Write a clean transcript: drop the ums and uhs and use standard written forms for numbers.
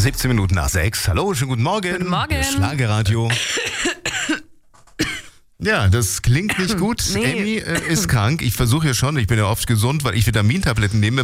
17 Minuten nach 6. Hallo, schönen guten Morgen. Guten Morgen. Das Schlagerradio. Ja, das klingt nicht gut. Nee. Emmy ist krank. Ich versuche ja schon, ich bin ja oft gesund, weil ich Vitamintabletten nehme.